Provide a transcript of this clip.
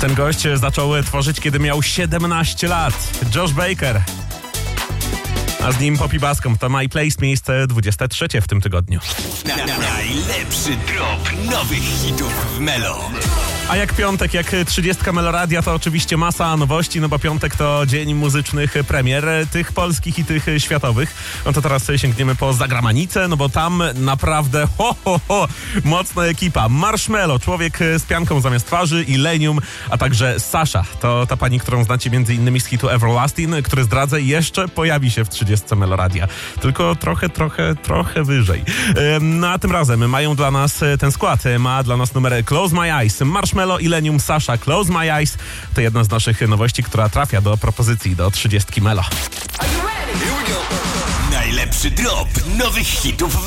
Ten gość zaczął tworzyć, kiedy miał 17 lat. Josh Baker. A z nim Poppy Bascomb. To My Place, miejsce 23 w tym tygodniu. Najlepszy drop nowych hitów w Melo. A jak piątek, jak 30 Meloradia, to oczywiście masa nowości, no bo piątek to dzień muzycznych premier, tych polskich i tych światowych. No to teraz sięgniemy po zagramanicę, no bo tam naprawdę mocna ekipa. Marshmello, człowiek z pianką zamiast twarzy, i Illenium, a także Sasha. To ta pani, którą znacie między innymi z hitu Everlasting, który zdradzę, jeszcze pojawi się w 30 Meloradia. Tylko trochę wyżej. No a tym razem mają dla nas ten skład. Ma dla nas numery Close My Eyes, Marshmello, Illenium, Sasha, Close My Eyes. To jedna z naszych nowości, która trafia do propozycji do 30 Melo. Najlepszy drop nowych hitów w